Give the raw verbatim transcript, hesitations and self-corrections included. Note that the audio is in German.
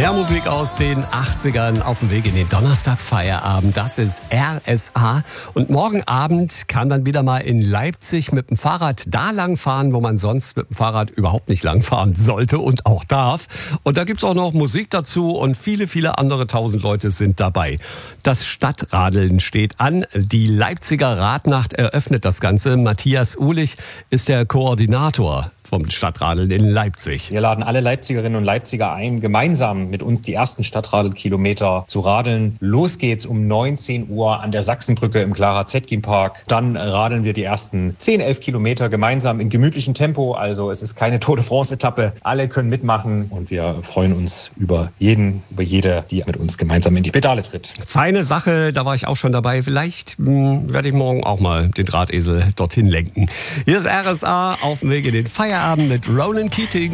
Mehr Musik aus den achtzigern auf dem Weg in den Donnerstagfeierabend. Das ist R S A. Und morgen Abend kann dann wieder mal in Leipzig mit dem Fahrrad da lang fahren, wo man sonst mit dem Fahrrad überhaupt nicht lang fahren sollte und auch darf. Und da gibt's auch noch Musik dazu und viele, viele andere tausend Leute sind dabei. Das Stadtradeln steht an. Die Leipziger Radnacht eröffnet das Ganze. Matthias Uhlich ist der Koordinator vom Stadtradeln in Leipzig. Wir laden alle Leipzigerinnen und Leipziger ein, gemeinsam mit uns die ersten Stadtradelkilometer zu radeln. Los geht's um neunzehn Uhr an der Sachsenbrücke im Clara-Zetkin-Park. Dann radeln wir die ersten zehn, elf Kilometer gemeinsam in gemütlichem Tempo. Also es ist keine Tour de France-Etappe. Alle können mitmachen und wir freuen uns über jeden, über jede, die mit uns gemeinsam in die Pedale tritt. Feine Sache, da war ich auch schon dabei. Vielleicht mh, werde ich morgen auch mal den Drahtesel dorthin lenken. Hier ist R S A auf dem Weg in den Feierabend mit Ronan Keating.